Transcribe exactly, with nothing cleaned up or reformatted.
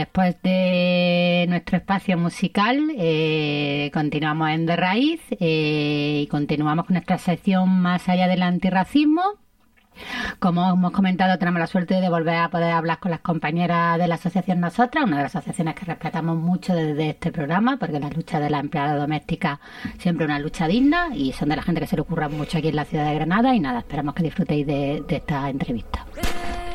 Después de nuestro espacio musical, eh, continuamos en De Raíz eh, y continuamos con nuestra sección Más allá del antirracismo. Como hemos comentado, tenemos la suerte de volver a poder hablar con las compañeras de la asociación Nosotras, una de las asociaciones que respetamos mucho desde este programa, porque la lucha de la empleada doméstica siempre es una lucha digna y son de la gente que se le ocurra mucho aquí en la ciudad de Granada. Y nada, esperamos que disfrutéis de, de esta entrevista.